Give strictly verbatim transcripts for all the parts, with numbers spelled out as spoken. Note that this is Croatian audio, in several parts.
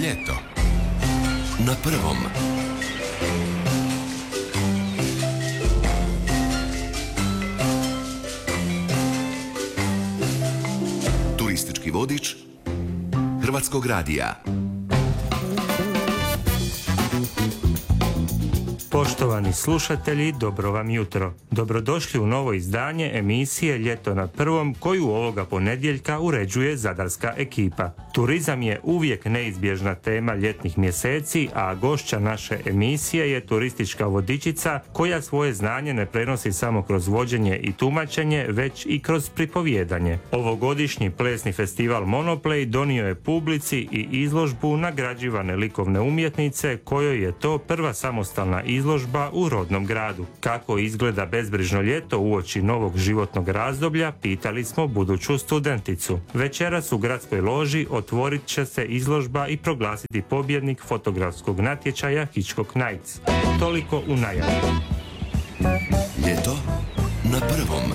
ljeto. Na prvom. Turistički vodič Hrvatskog radija. Poštovani slušatelji, dobro vam jutro. Dobrodošli u novo izdanje emisije Ljeto na prvom, koju ovoga ponedjeljka uređuje zadarska ekipa. Turizam je uvijek neizbježna tema ljetnih mjeseci, a gošća naše emisije je turistička vodičica koja svoje znanje ne prenosi samo kroz vođenje i tumačenje, već i kroz pripovjedanje. Ovogodišnji plesni festival Monoplay donio je publici i izložbu nagrađivane likovne umjetnice, kojoj je to prva samostalna izložba u rodnom gradu. Kako izgleda bezbrižno ljeto uoči novog životnog razdoblja, pitali smo buduću studenticu. Večeras u gradskoj loži otvorit će se izložba i proglasiti pobjednik fotografskog natječaja Hitchcock Nights. Toliko u najavi. Ljeto na prvom.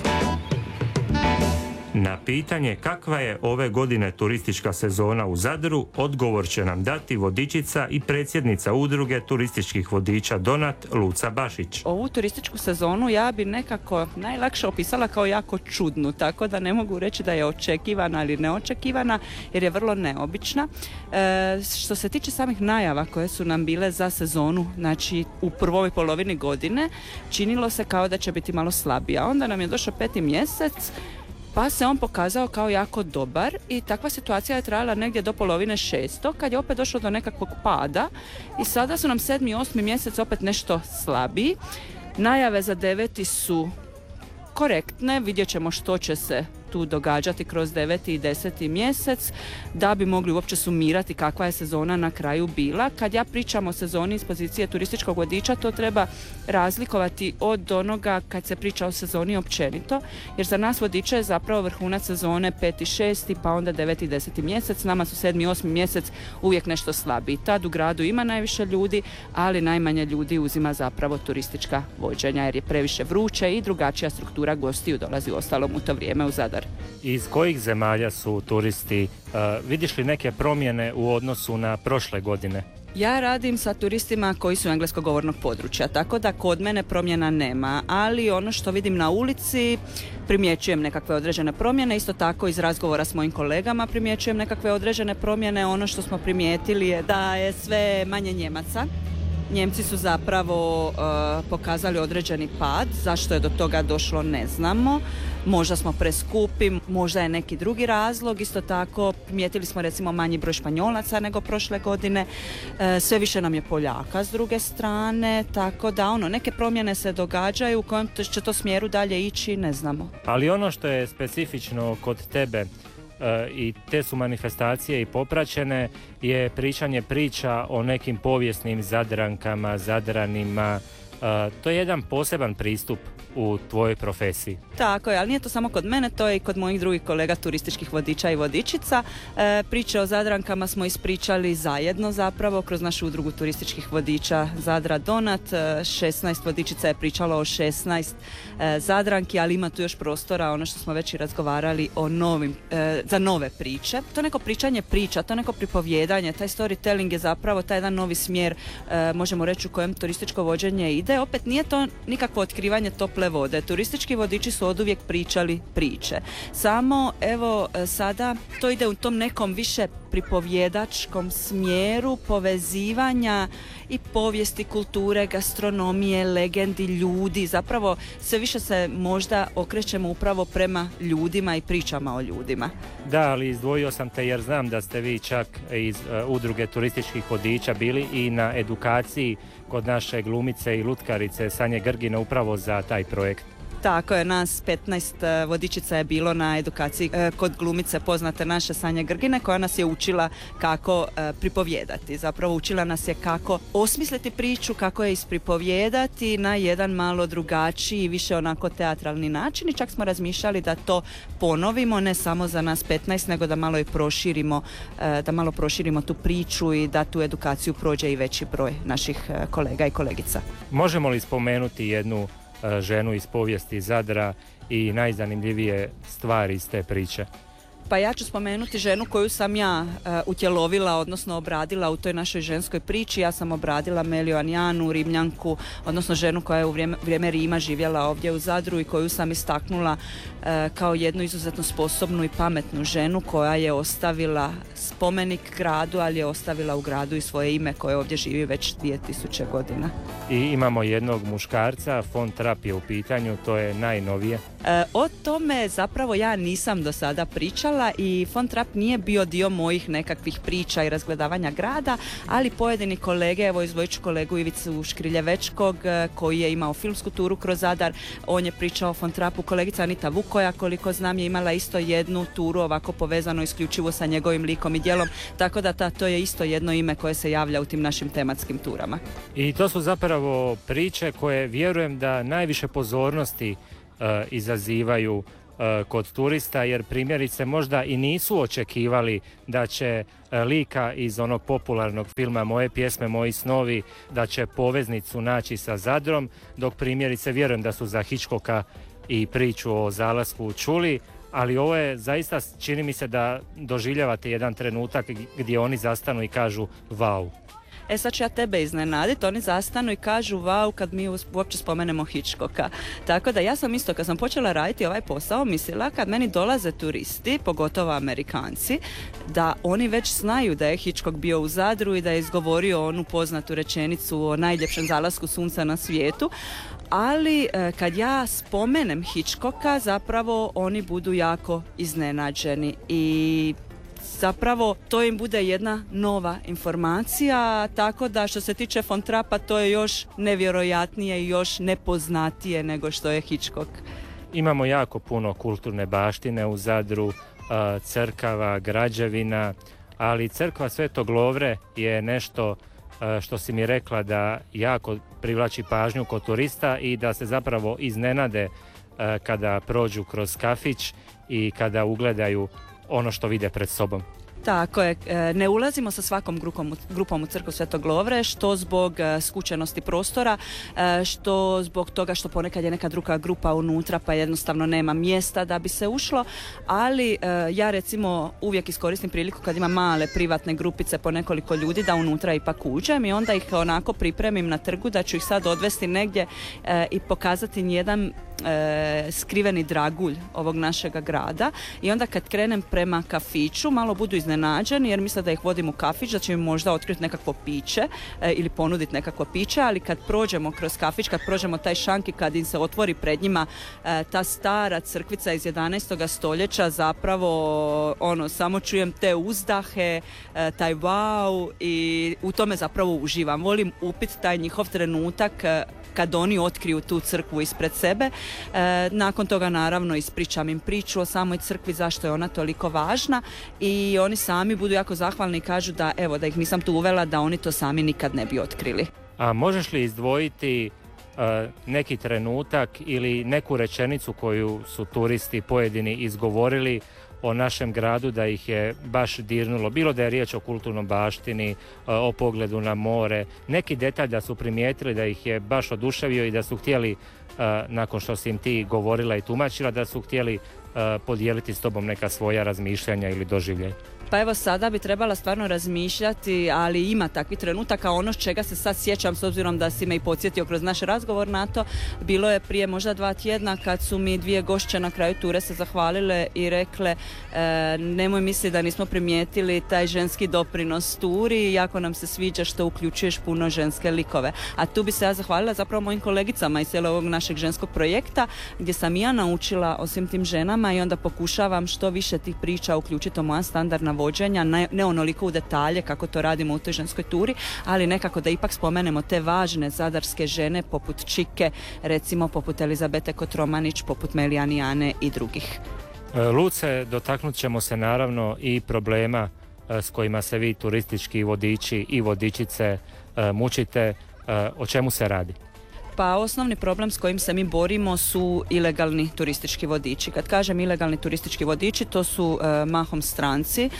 Na pitanje kakva je ove godine turistička sezona u Zadru, odgovor će nam dati vodičica i predsjednica udruge turističkih vodiča Donat, Luca Bašić. Ovu turističku sezonu ja bi nekako najlakše opisala kao jako čudnu, tako da ne mogu reći da je očekivana ili neočekivana, jer je vrlo neobična. E, što se tiče samih najava koje su nam bile za sezonu, znači u prvoj polovini godine, činilo se kao da će biti malo slabija. Onda nam je došao peti mjesec, pa se on pokazao kao jako dobar i takva situacija je trajala negdje do polovine šestog, kad je opet došlo do nekakvog pada i sada su nam sedmi i osmi mjesec opet nešto slabiji. Najave za deveti su korektne, vidjet ćemo što će se tu događati kroz deveti i deseti mjesec da bi mogli uopće sumirati kakva je sezona na kraju bila. Kad ja pričam o sezoni iz pozicije turističkog vodiča, to treba razlikovati od onoga kad se priča o sezoni općenito, jer za nas vodiče je zapravo vrhunac sezone peti, šesti, pa onda deveti i deseti mjesec. Nama su sedmi i osmi mjesec uvijek nešto slabiji. Tad u gradu ima najviše ljudi, ali najmanje ljudi uzima zapravo turistička vođenja, jer je previše vruće i drugačija struktura gostiju dolazi u ostalom u to vrijeme u Zadar. Iz kojih zemalja su turisti? Uh, vidiš li neke promjene u odnosu na prošle godine? Ja radim sa turistima koji su engleskog govornog područja, tako da kod mene promjena nema, ali ono što vidim na ulici primjećujem nekakve određene promjene, isto tako iz razgovora s mojim kolegama primjećujem nekakve određene promjene. Ono što smo primijetili je da je sve manje Njemaca. Njemci su zapravo uh, pokazali određeni pad, zašto je do toga došlo ne znamo, možda smo preskupi, možda je neki drugi razlog. Isto tako primijetili smo recimo manji broj Španjolaca nego prošle godine, e, sve više nam je Poljaka s druge strane, tako da ono, neke promjene se događaju, u kojem će to smjeru dalje ići ne znamo. Ali ono što je specifično kod tebe i te su manifestacije i popraćene, je pričanje priča o nekim povijesnim Zadrankama, Zadranima. To je jedan poseban pristup u tvojoj profesiji. Tako je, ali nije to samo kod mene, to je i kod mojih drugih kolega turističkih vodiča i vodičica. E, priče o Zadrankama smo ispričali zajedno zapravo kroz našu udrugu turističkih vodiča Zadra Donat. šesnaest vodičica je pričalo o šesnaest e, Zadranki, ali ima tu još prostora, ono što smo već i razgovarali o novim, e, za nove priče. To neko pričanje priča, to neko pripovjedanje, taj storytelling je zapravo taj jedan novi smjer, e, možemo reći, u kojem turističko vođenje ide. Opet nije to nikakvo otkrivanje tople vode. Turistički vodiči su oduvijek pričali priče. Samo evo sada to ide u tom nekom više pripovjedačkom smjeru povezivanja i povijesti, kulture, gastronomije, legendi, ljudi. Zapravo sve više se možda okrećemo upravo prema ljudima i pričama o ljudima. Da, ali izdvojio sam te jer znam da ste vi čak iz uh, udruge turističkih vodiča bili i na edukaciji kod naše glumice i lutkarice Sanje Grgine upravo za taj projekt. Tako je, nas petnaest vodičica je bilo na edukaciji e, kod glumice poznate naše Sanje Grgine, koja nas je učila kako e, pripovjedati. Zapravo učila nas je kako osmisliti priču, kako je ispripovjedati na jedan malo drugačiji, više onako teatralni način, i čak smo razmišljali da to ponovimo, ne samo za nas petnaest, nego da malo i proširimo, e, da malo proširimo tu priču i da tu edukaciju prođe i veći broj naših e, kolega i kolegica. Možemo li spomenuti jednu ženu iz povijesti Zadra i najzanimljivije stvari iz te priče? Pa ja ću spomenuti ženu koju sam ja uh, utjelovila, odnosno obradila u toj našoj ženskoj priči. Ja sam obradila Meliju Anjanu, Rimljanku, odnosno ženu koja je u vrijeme, vrijeme Rima živjela ovdje u Zadru i koju sam istaknula uh, kao jednu izuzetno sposobnu i pametnu ženu koja je ostavila spomenik gradu, ali je ostavila u gradu i svoje ime koje ovdje živi već dvije tisuće godina. I imamo jednog muškarca, von Trapp je u pitanju, to je najnovije. E, o tome zapravo ja nisam do sada pričala i von Trapp nije bio dio mojih nekakvih priča i razgledavanja grada, ali pojedini kolege, evo izdvojit ću kolegu Ivicu Škriljevečkog koji je imao filmsku turu kroz Zadar, on je pričao o von Trappu, kolegica Anita Vukoja koliko znam je imala isto jednu turu ovako povezano isključivo sa njegovim likom i djelom, tako da ta, to je isto jedno ime koje se javlja u tim našim tematskim turama. I to su zapravo priče koje vjerujem da najviše pozornosti uh, izazivaju uh, kod turista, jer primjerice možda i nisu očekivali da će uh, lika iz onog popularnog filma Moje pjesme, moji snovi, da će poveznicu naći sa Zadrom, dok primjerice vjerujem da su za Hitchcocka i priču o zalasku čuli, ali ovo je zaista, čini mi se da doživljavate jedan trenutak gdje oni zastanu i kažu vau. E sad ću ja tebe iznenaditi, oni zastanu i kažu vau kad mi uopće spomenemo Hitchcocka. Tako da ja sam isto kad sam počela raditi ovaj posao mislila kad meni dolaze turisti, pogotovo Amerikanci, da oni već znaju da je Hitchcock bio u Zadru i da je izgovorio onu poznatu rečenicu o najljepšem zalasku sunca na svijetu, ali kad ja spomenem Hitchcocka zapravo oni budu jako iznenađeni i zapravo to im bude jedna nova informacija, tako da što se tiče von Trappa to je još nevjerojatnije i još nepoznatije nego što je Hitchcock. Imamo jako puno kulturne baštine u Zadru, crkava, građevina, ali crkva Svetog Lovre je nešto što si mi rekla da jako privlači pažnju kod turista i da se zapravo iznenade kada prođu kroz kafić i kada ugledaju ono što vide pred sobom. Tako je, ne ulazimo sa svakom grupom, grupom u crkvu Svetog Lovre, što zbog skučenosti prostora, što zbog toga što ponekad je neka druga grupa unutra pa jednostavno nema mjesta da bi se ušlo, ali ja recimo uvijek iskoristim priliku kad ima male privatne grupice po nekoliko ljudi da unutra ipak uđem i onda ih onako pripremim na trgu da ću ih sad odvesti negdje i pokazati jedan E, skriveni dragulj ovog našega grada i onda kad krenem prema kafiću malo budu iznenađeni jer misle da ih vodim u kafić, da će im možda otkriti nekakvo piće e, ili ponuditi nekakvo piće, ali kad prođemo kroz kafić, kad prođemo taj šank i kad im se otvori pred njima e, ta stara crkvica iz jedanaestog stoljeća zapravo ono, samo čujem te uzdahe, e, taj wow i u tome zapravo uživam. Volim upit taj njihov trenutak e, kad oni otkriju tu crkvu ispred sebe. E, nakon toga naravno ispričam im priču o samoj crkvi, zašto je ona toliko važna i oni sami budu jako zahvalni i kažu da evo da ih nisam tu uvela da oni to sami nikad ne bi otkrili. A možeš li izdvojiti uh, neki trenutak ili neku rečenicu koju su turisti pojedini izgovorili o našem gradu da ih je baš dirnulo, bilo da je riječ o kulturnom baštini, o pogledu na more, neki detalj da su primijetili da ih je baš oduševio i da su htjeli, nakon što si im ti govorila i tumačila, da su htjeli podijeliti s tobom neka svoja razmišljanja ili doživljaj? Pa evo sada bi trebala stvarno razmišljati, ali ima takvih trenutaka. Ono čega se sad sjećam, s obzirom da si me i podsjetio kroz naš razgovor na to, bilo je prije možda dva tjedna kad su mi dvije gošće na kraju ture se zahvalile i rekle e, nemoj misli da nismo primijetili taj ženski doprinos turi, jako nam se sviđa što uključuješ puno ženske likove. A tu bi se ja zahvalila zapravo mojim kolegicama iz cijelog ovog našeg ženskog projekta, gdje sam i ja naučila o svim tim ženama i onda pokušavam što više tih priča uključiti u moja standardna vođenja, ne, ne onoliko u detalje kako to radimo u toj ženskoj turi, ali nekako da ipak spomenemo te važne zadarske žene poput Čike, recimo poput Elizabete Kotromanić, poput Melijanijane i drugih. Luce, dotaknut ćemo se naravno i problema s kojima se vi turistički vodiči i vodičice mučite. O čemu se radi? Pa osnovni problem s kojim se mi borimo su ilegalni turistički vodiči. Kad kažem ilegalni turistički vodiči, to su e, mahom stranci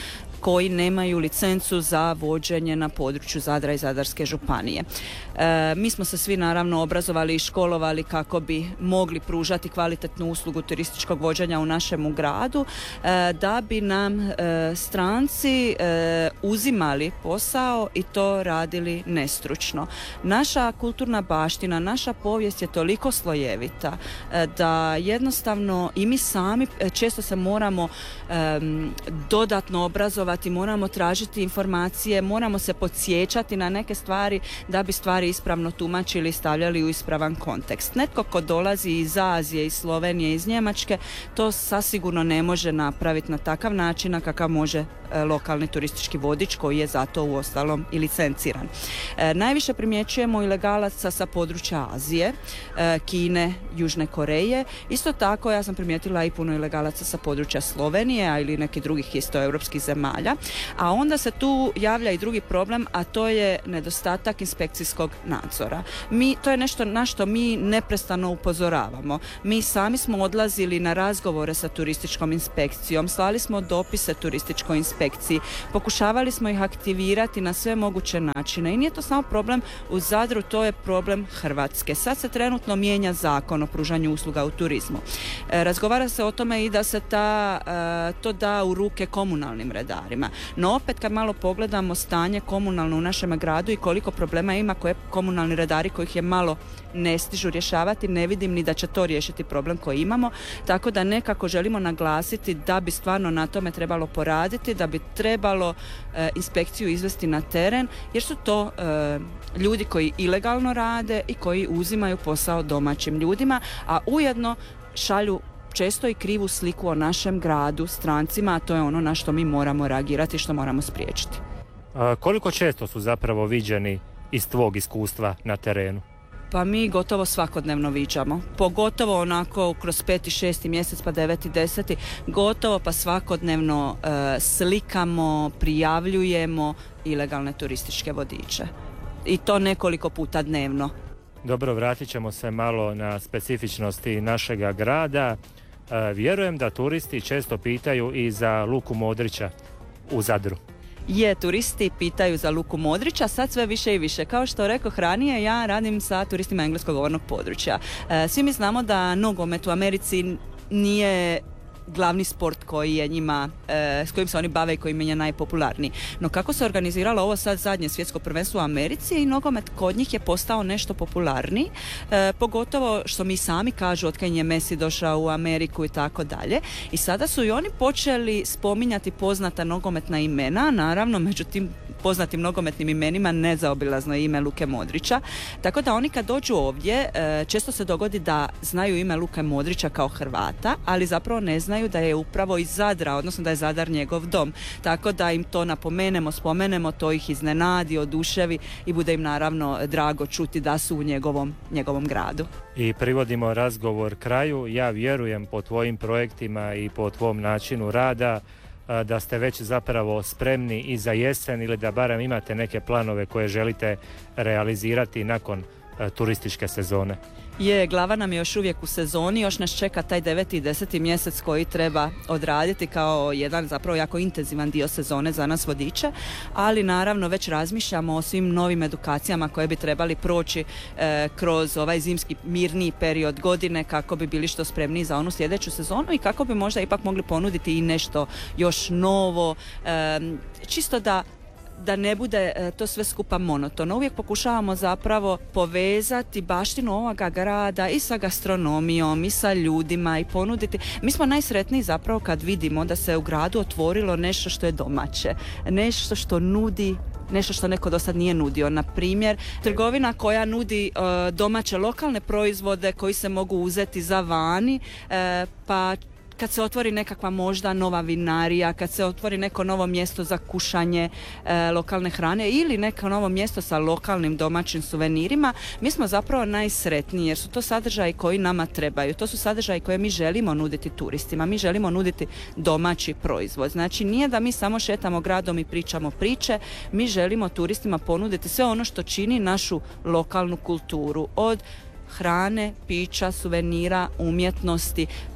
koji nemaju licencu za vođenje na području Zadra i Zadarske županije. E, mi smo se svi naravno obrazovali i školovali kako bi mogli pružati kvalitetnu uslugu turističkog vođenja u našemu gradu, e, da bi nam e, stranci e, uzimali posao i to radili nestručno. Naša kulturna baština, naša povijest je toliko slojevita e, da jednostavno i mi sami e, često se moramo e, dodatno obrazovati, moramo tražiti informacije, moramo se podsjećati na neke stvari da bi stvari ispravno tumačili i stavljali u ispravan kontekst. Netko ko dolazi iz Azije, iz Slovenije, iz Njemačke, to sasigurno ne može napraviti na takav način na kakav može e, lokalni turistički vodič koji je zato uostalom i licenciran. E, najviše primjećujemo ilegalaca sa područja Azije, e, Kine, Južne Koreje. Isto tako ja sam primijetila i puno ilegalaca sa područja Slovenije, a ili nekih drugih isto europskih zemalja. A onda se tu javlja i drugi problem, a to je nedostatak inspekcijskog nadzora. Mi, to je nešto na što mi neprestano upozoravamo. Mi sami smo odlazili na razgovore sa turističkom inspekcijom, slali smo dopise turističkoj inspekciji, pokušavali smo ih aktivirati na sve moguće načine i nije to samo problem u Zadru, to je problem Hrvatske. Sad se trenutno mijenja zakon o pružanju usluga u turizmu. E, razgovara se o tome i da se ta, e, to da u ruke komunalnim redarima. No opet kad malo pogledamo stanje komunalno u našem gradu i koliko problema ima koje komunalni redari kojih je malo ne stižu rješavati, ne vidim ni da će to riješiti problem koji imamo, tako da nekako želimo naglasiti da bi stvarno na tome trebalo poraditi, da bi trebalo e, inspekciju izvesti na teren, jer su to e, ljudi koji ilegalno rade i koji uzimaju posao domaćim ljudima, a ujedno šalju često i krivu sliku o našem gradu strancima, a to je ono na što mi moramo reagirati i što moramo spriječiti. A koliko često su zapravo viđeni iz tvog iskustva na terenu? Pa mi gotovo svakodnevno viđamo, pogotovo onako kroz peti, šesti mjesec pa deveti, deseti, gotovo pa svakodnevno e, slikamo, prijavljujemo ilegalne turističke vodiče i to nekoliko puta dnevno. Dobro, vratit ćemo se malo na specifičnosti našega grada. E, vjerujem da turisti često pitaju i za Luku Modrića u Zadru. Je, turisti pitaju za Luku Modrića, sad sve više i više. Kao što rekao ranije, ja radim sa turistima engleskog govornog područja. E, svi mi znamo da nogomet u Americi nije glavni sport koji je njima, e, s kojim se oni bave i koji im je najpopularniji. No kako se organiziralo ovo sad zadnje svjetsko prvenstvo u Americi i nogomet kod njih je postao nešto popularniji, e, pogotovo što mi sami kažu od kad je Messi došao u Ameriku i tako dalje. I sada su i oni počeli spominjati poznata nogometna imena, naravno među tim poznatim nogometnim imenima nezaobilazno ime Luke Modrića. Tako da oni kad dođu ovdje, e, često se dogodi da znaju ime Luke Modrića kao Hrvata, ali zapravo ne znaju da je upravo iz Zadra, odnosno da je Zadar njegov dom. Tako da im to napomenemo, spomenemo, to ih iznenadi, oduševi i bude im naravno drago čuti da su u njegovom, njegovom gradu. I privodimo razgovor kraju. Ja vjerujem po tvojim projektima i po tvom načinu rada da ste već zapravo spremni i za jesen ili da barem imate neke planove koje želite realizirati nakon turističke sezone. Je, glava nam je još uvijek u sezoni, još nas čeka taj deveti i deseti mjesec koji treba odraditi kao jedan zapravo jako intenzivan dio sezone za nas vodiče, ali naravno već razmišljamo o svim novim edukacijama koje bi trebali proći e, kroz ovaj zimski mirniji period godine kako bi bili što spremniji za onu sljedeću sezonu i kako bi možda ipak mogli ponuditi i nešto još novo, e, čisto da da ne bude e, to sve skupa monotono. Uvijek pokušavamo zapravo povezati baštinu ovoga grada i sa gastronomijom i sa ljudima i ponuditi. Mi smo najsretniji zapravo kad vidimo da se u gradu otvorilo nešto što je domaće, nešto što nudi nešto što neko do sad nije nudio. Na primjer, trgovina koja nudi e, domaće lokalne proizvode koji se mogu uzeti za vani, e, pa kad se otvori nekakva možda nova vinarija, kad se otvori neko novo mjesto za kušanje e, lokalne hrane ili neko novo mjesto sa lokalnim domaćim suvenirima, mi smo zapravo najsretniji jer su to sadržaji koji nama trebaju. To su sadržaji koje mi želimo nuditi turistima. Mi želimo nuditi domaći proizvod. Znači nije da mi samo šetamo gradom i pričamo priče, mi želimo turistima ponuditi sve ono što čini našu lokalnu kulturu. Od hrane, pića, suvenira, umjetnosti.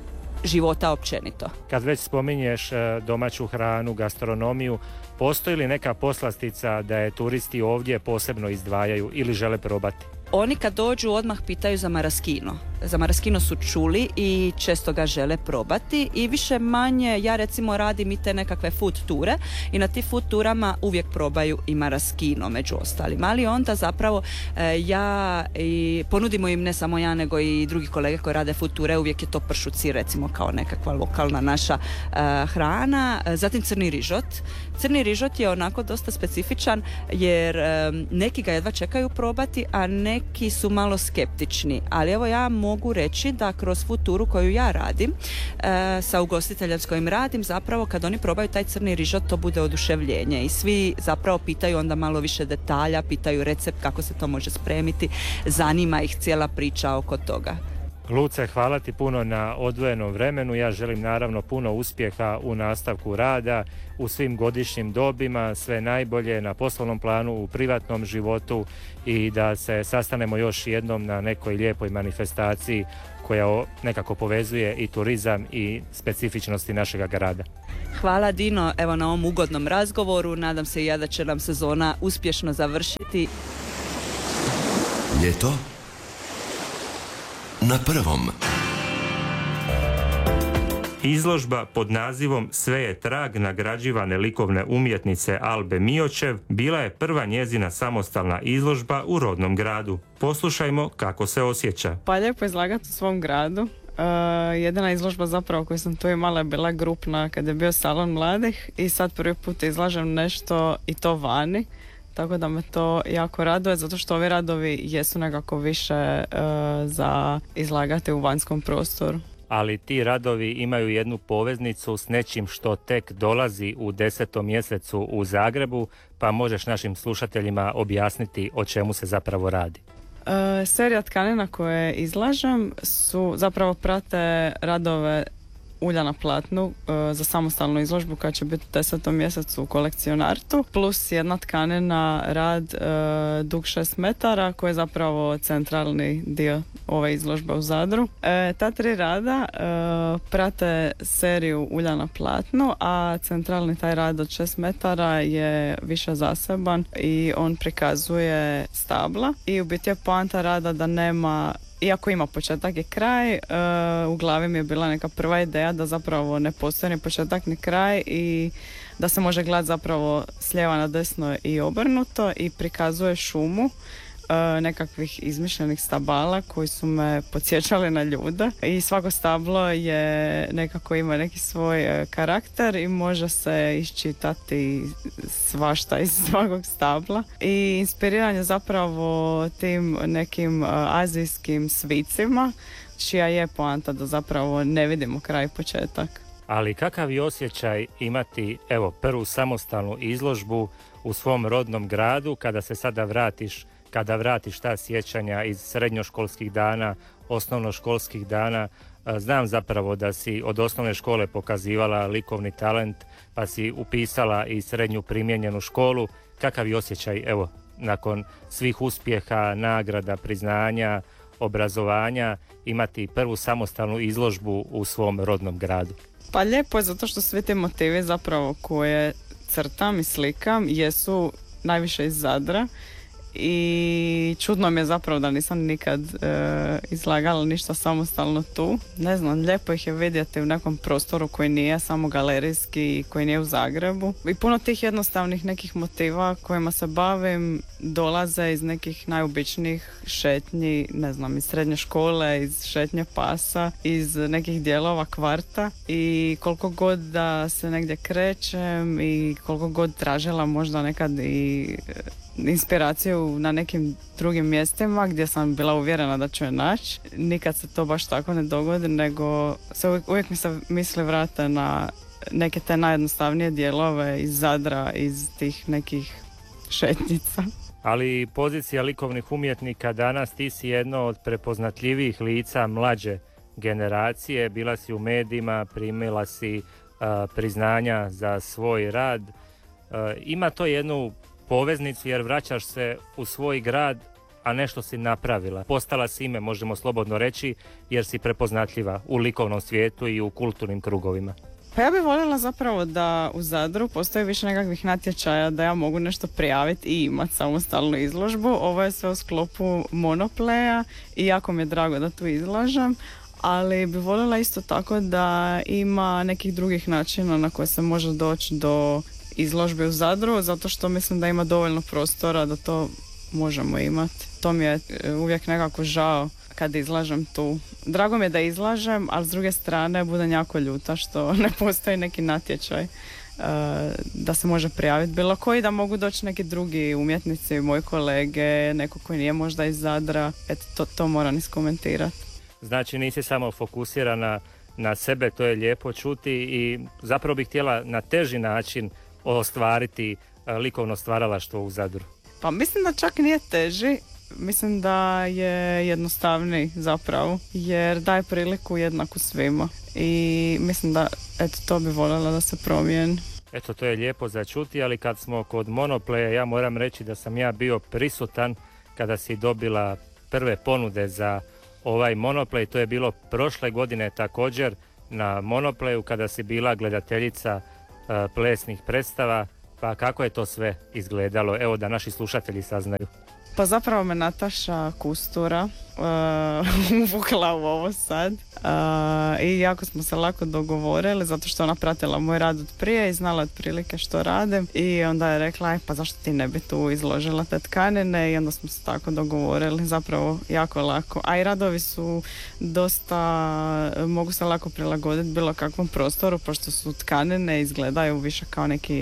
života općenito. Kad već spominješ domaću hranu, gastronomiju, postoji li neka poslastica da je turisti ovdje posebno izdvajaju ili žele probati? Oni kad dođu odmah pitaju za maraskino. Za maraskino su čuli i često ga žele probati i više manje, ja recimo radim i te nekakve food ture i na ti food turama uvijek probaju i maraskino među ostalim. Ali onda zapravo e, ja i ponudimo im, ne samo ja nego i drugi kolege koji rade food ture, uvijek je to pršuci recimo kao nekakva lokalna naša e, hrana. Zatim crni rižot. Crni rižot je onako dosta specifičan jer e, neki ga jedva čekaju probati, a neki su malo skeptični. Ali evo ja mogu reći da kroz food turu koju ja radim e, sa ugostiteljem s kojim radim, zapravo kad oni probaju taj crni rižot to bude oduševljenje i svi zapravo pitaju onda malo više detalja, pitaju recept kako se to može spremiti, zanima ih cijela priča oko toga. Luce, hvala ti puno na odvojenom vremenu. Ja želim naravno puno uspjeha u nastavku rada, u svim godišnjim dobima, sve najbolje na poslovnom planu, u privatnom životu i da se sastanemo još jednom na nekoj lijepoj manifestaciji koja nekako povezuje i turizam i specifičnosti našega grada. Hvala Dino, evo na ovom ugodnom razgovoru. Nadam se i ja da će nam sezona uspješno završiti. Ljeto na prvom. Izložba pod nazivom Sve je trag nagrađivane likovne umjetnice Albe Miočev bila je prva njezina samostalna izložba u rodnom gradu. Poslušajmo kako se osjeća. Pa lijepo izlagati u svom gradu. Uh, jedina izložba zapravo koju sam tu imala je bila grupna kad je bio salon mladih i sad prvi put izlažem nešto i to vani. Tako da me to jako raduje, zato što ovi radovi jesu nekako više uh, za izlagati u vanjskom prostoru. Ali ti radovi imaju jednu poveznicu s nečim što tek dolazi u desetom mjesecu u Zagrebu, pa možeš našim slušateljima objasniti o čemu se zapravo radi. Uh, serija tkanina koje izlažem su zapravo prate radove ulja na platnu uh, za samostalnu izložbu koja će biti u desetom mjesecu u kolekcionartu, plus jedna tkanina rad uh, dug šest metara koji je zapravo centralni dio ove izložbe u Zadru. E, ta tri rada uh, prate seriju ulja na platnu, a centralni taj rad od šest metara je više zaseban i on prikazuje stabla i u biti je poanta rada da nema, iako ima početak i kraj, uh, u glavi mi je bila neka prva ideja da zapravo ne postoji ni početak ni kraj i da se može gledati zapravo s lijeva na desno i obrnuto i prikazuje šumu uh, nekakvih izmišljenih stabala koji su me podsjećali na ljude i svako stablo je nekako ima neki svoj uh, karakter i može se iščitati svašta iz svakog stabla i inspiriran je zapravo tim nekim uh, azijskim svicima čija je poanta da zapravo ne vidimo kraj i početak. Ali kakav je osjećaj imati, evo, prvu samostalnu izložbu u svom rodnom gradu kada se sada vratiš, kada vratiš ta sjećanja iz srednjoškolskih dana, osnovnoškolskih dana. Znam zapravo da si od osnovne škole pokazivala likovni talent, pa si upisala i srednju primijenjenu školu. Kakav je osjećaj, evo, nakon svih uspjeha, nagrada, priznanja, obrazovanja, imati prvu samostalnu izložbu u svom rodnom gradu? Pa lijepo je zato što svi ti motivi zapravo koje crtam i slikam jesu najviše iz Zadra i čudno mi je zapravo da nisam nikad e, izlagala ništa samostalno tu. Ne znam, lijepo ih je vidjeti u nekom prostoru koji nije samo galerijski i koji nije u Zagrebu. I puno tih jednostavnih nekih motiva kojima se bavim dolaze iz nekih najobičnijih šetnji, ne znam, iz srednje škole, iz šetnje pasa, iz nekih dijelova kvarta i koliko god da se negdje krećem i koliko god tražila možda nekad i inspiraciju na nekim drugim mjestima gdje sam bila uvjerena da ću je naći. Nikad se to baš tako ne dogodi, nego se uvijek, uvijek mi se misli vrate na neke te najjednostavnije dijelove iz Zadra, iz tih nekih šetnica. Ali pozicija likovnih umjetnika danas, ti si jedno od prepoznatljivijih lica mlađe generacije, bila si u medijima, primila si uh, priznanja za svoj rad. Uh, ima to jednu poveznicu jer vraćaš se u svoj grad, a nešto si napravila. Postala si ime, možemo slobodno reći, jer si prepoznatljiva u likovnom svijetu i u kulturnim krugovima. Pa ja bih voljela zapravo da u Zadru postoji više nekakvih natječaja da ja mogu nešto prijaviti i imati samostalnu izložbu. Ovo je sve u sklopu Monopleja i jako mi je drago da tu izlažem, ali bi voljela isto tako da ima nekih drugih načina na koje se može doći do izložbe u Zadru, zato što mislim da ima dovoljno prostora da to možemo imati. To mi je uvijek nekako žao kad izlažem tu. Drago mi je da izlažem, ali s druge strane budem jako ljuta što ne postoji neki natječaj uh, da se može prijaviti bilo koji, da mogu doći neki drugi umjetnici, moji kolege, neko koji nije možda iz Zadra. Eto, to, to moram iskomentirati. Znači nisi samo fokusirana na sebe, to je lijepo čuti i zapravo bih htjela na teži način ostvariti likovno stvaralaštvo u Zadru. Pa mislim da čak nije teži, mislim da je jednostavniji zapravo, jer daje priliku jednaku svima i mislim da eto to bi voljela da se promijeni. Eto, to je lijepo za čuti, ali kad smo kod Monopleja, ja moram reći da sam ja bio prisutan kada si dobila prve ponude za ovaj Monoplej. To je bilo prošle godine također na Monopleju kada si bila gledateljica uh, plesnih predstava. Pa kako je to sve izgledalo? Evo da naši slušatelji saznaju. Pa zapravo me Nataša Kustura uh, uvukla u ovo sad uh, i jako smo se lako dogovorili zato što ona pratila moj rad od prije i znala otprilike što radim i onda je rekla aj pa zašto ti ne bi tu izložila te tkanine i onda smo se tako dogovorili, zapravo jako lako, a i radovi su dosta, mogu se lako prilagoditi bilo kakvom prostoru pošto su tkanine, izgledaju više kao neki